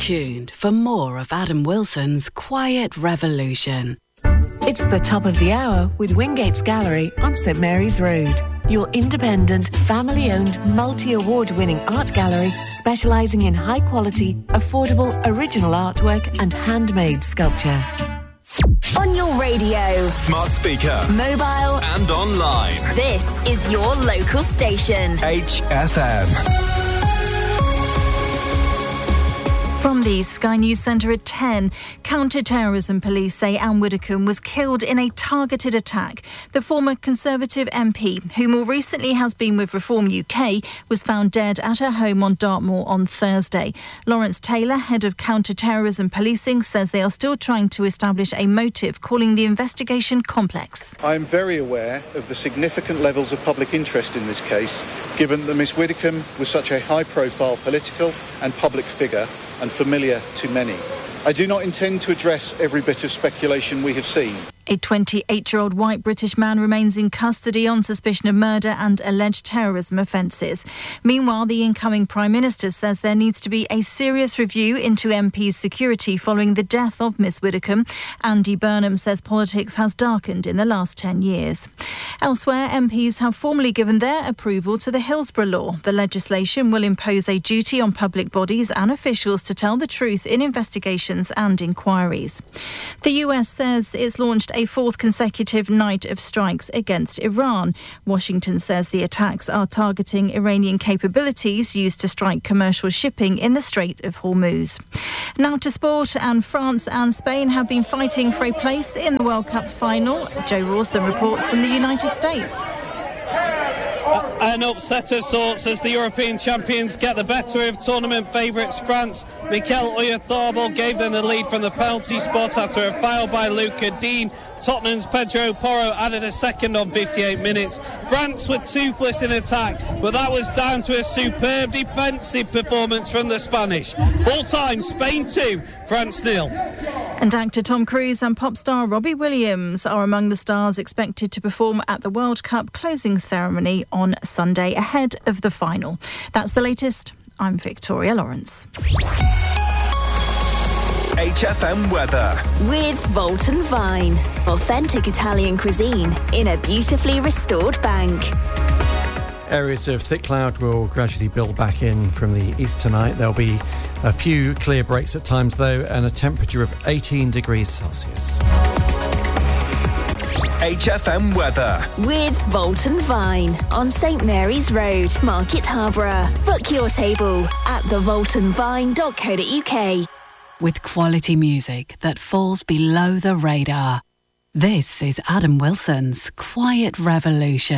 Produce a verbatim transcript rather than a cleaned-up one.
tuned for more of Adam Wilson's Quiet Revolution. It's the top of the hour with Wingate's Gallery on St Mary's Road. Your independent, family-owned, multi-award-winning art gallery specialising in high-quality, affordable, original artwork and handmade sculpture. On your radio, smart speaker, mobile and online. This is your local station. H F M. From the Sky News Centre at ten, counter-terrorism police say Anne Widdecombe was killed in a targeted attack. The former Conservative M P, who more recently has been with Reform U K, was found dead at her home on Dartmoor on Thursday. Lawrence Taylor, head of counter-terrorism policing, says they are still trying to establish a motive, calling the investigation complex. I'm very aware of the significant levels of public interest in this case, given that Miss Widdecombe was such a high-profile political and public figure and familiar to many. I do not intend to address every bit of speculation we have seen. A twenty-eight-year-old white British man remains in custody on suspicion of murder and alleged terrorism offences. Meanwhile, the incoming Prime Minister says there needs to be a serious review into M P's security following the death of Miss Widdecombe. Andy Burnham says politics has darkened in the last ten years. Elsewhere, M Ps have formally given their approval to the Hillsborough Law. The legislation will impose a duty on public bodies and officials to tell the truth in investigations and inquiries. The U S says it's launched a fourth consecutive night of strikes against Iran. Washington says the attacks are targeting Iranian capabilities used to strike commercial shipping in the Strait of Hormuz. Now to sport, and France and Spain have been fighting for a place in the World Cup final. Joe Rawson reports from the United States. An upset of sorts as the European champions get the better of tournament favourites France. Mikel Oyarzabal gave them the lead from the penalty spot after a foul by Luca Dean. Tottenham's Pedro Porro added a second on fifty-eight minutes. France were toothless in attack, but that was down to a superb defensive performance from the Spanish. Full time, Spain two, France nil. And actor Tom Cruise and pop star Robbie Williams are among the stars expected to perform at the World Cup closing ceremony on Sunday ahead of the final. That's the latest. I'm Victoria Lawrence. H F M weather. With Volton Vine. Authentic Italian cuisine in a beautifully restored bank. Areas of thick cloud will gradually build back in from the east tonight. There'll be a few clear breaks at times, though, and a temperature of eighteen degrees Celsius. H F M weather. With Volton Vine on St Mary's Road, Market Harborough. Book your table at the volton vine dot co dot uk. With quality music that falls below the radar. This is Adam Wilson's Quiet Revolution.